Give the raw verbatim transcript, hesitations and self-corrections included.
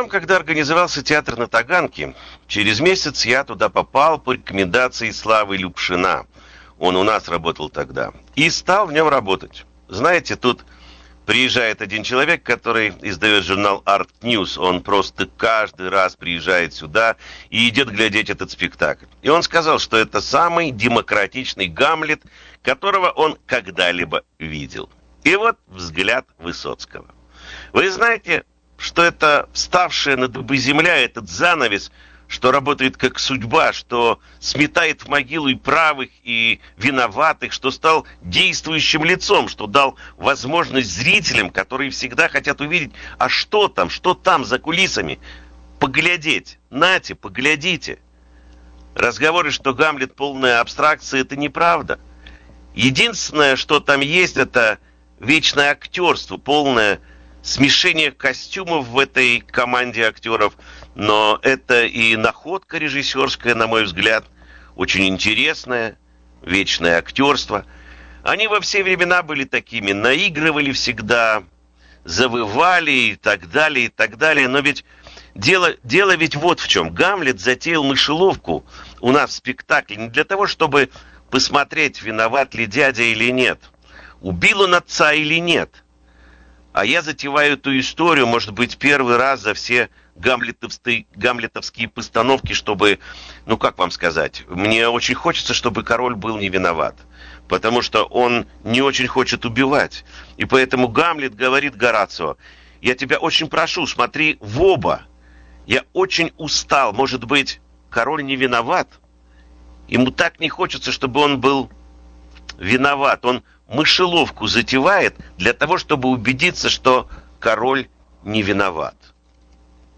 когда организовался театр на Таганке, через месяц я туда попал по рекомендации Славы Любшина. Он у нас работал тогда. И стал в нем работать. Знаете, тут приезжает один человек, который издает журнал Art News. Он просто каждый раз приезжает сюда и идет глядеть этот спектакль. И он сказал, что это самый демократичный Гамлет, которого он когда-либо видел. И вот взгляд Высоцкого. Вы знаете, что это вставшая на дыбы земля, этот занавес, что работает как судьба, что сметает в могилу и правых, и виноватых, что стал действующим лицом, что дал возможность зрителям, которые всегда хотят увидеть, а что там, что там за кулисами, поглядеть. Нате, поглядите. Разговоры, что Гамлет полная абстракция, это неправда. Единственное, что там есть, это вечное актерство, полное смешение костюмов в этой команде актеров. Но это и находка режиссерская, на мой взгляд, очень интересная, вечное актерство. Они во все времена были такими, наигрывали всегда, завывали и так далее, и так далее. Но ведь дело, дело ведь вот в чем. Гамлет затеял мышеловку у нас в спектакле не для того, чтобы посмотреть, виноват ли дядя или нет, убил он отца или нет. А я затеваю эту историю, может быть, первый раз за все гамлетовские, гамлетовские постановки, чтобы, ну как вам сказать, мне очень хочется, чтобы король был не виноват, потому что он не очень хочет убивать. И поэтому Гамлет говорит Горацио: я тебя очень прошу, смотри в оба. Я очень устал, может быть, король не виноват. Ему так не хочется, чтобы он был виноват. Он мышеловку затевает для того, чтобы убедиться, что король не виноват.